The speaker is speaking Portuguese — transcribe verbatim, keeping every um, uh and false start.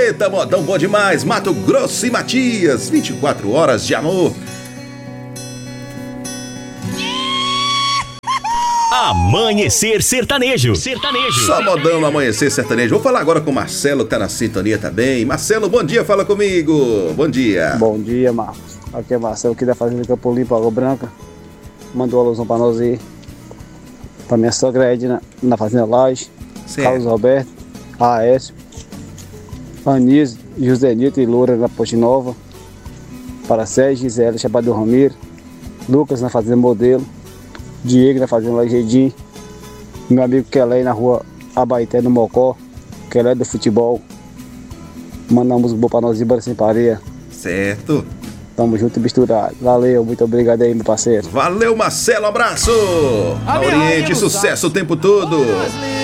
Eita, modão bom demais. Mato Grosso e Matias, vinte e quatro horas de amor. Amanhecer Sertanejo. Sertanejo. Só modão no Amanhecer Sertanejo. Vou falar agora com o Marcelo, que tá na sintonia também. Marcelo, bom dia, fala comigo. Bom dia. Bom dia, Marcos. Aqui é Marcelo, aqui da Fazenda Campo Limpo, Água Branca. Mandou a alusão pra nós aí. Pra minha sogra Edna, na Fazenda Laje. Certo. Carlos Alberto, Aécio, Anísio, José Nito e Loura na Ponte Nova. Para Sérgio, Gisele, Chapadão Ramiro. Lucas na Fazenda Modelo. Diego na Fazenda Lajedim. Meu amigo Kelé na rua Abaité, no Mocó. Kelé do futebol. Manda uma música boa pra nós de Bora Sem Pareia. Certo. Tamo junto e misturado. Valeu, muito obrigado aí, meu parceiro. Valeu, Marcelo, abraço. Na Oriente, sucesso o tempo todo.